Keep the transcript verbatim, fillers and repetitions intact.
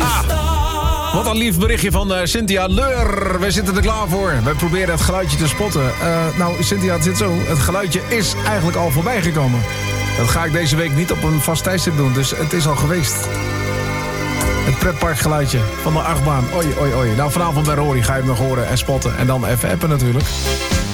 Ja! Wat een lief berichtje van uh, Cynthia Leur. We zitten er klaar voor. We proberen het geluidje te spotten. Uh, nou, Cynthia, het zit zo. Het geluidje is eigenlijk al voorbij gekomen. Dat ga ik deze week niet op een vast tijdstip doen. Dus het is al geweest. Het pretparkgeluidje van de achtbaan. Oei, oei, oei. Nou, vanavond bij Rory ga je hem nog horen en spotten. En dan even appen natuurlijk.